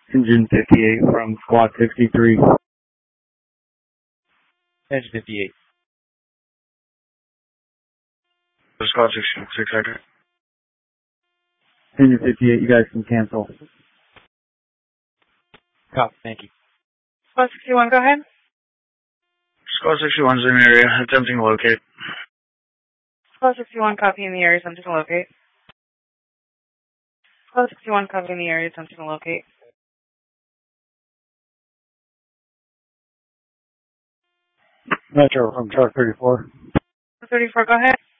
Engine 58 from Squad 63. Engine 58. Squad 66 Hector. Engine 58, you guys can cancel. Copy, thank you. Squad 61, go ahead. Squad 61's in the area, attempting to locate. Squad 61, copy in the area, attempting to locate. Squad 61, copy in the area, attempting to locate. Metro from Truck 34. 34, go ahead.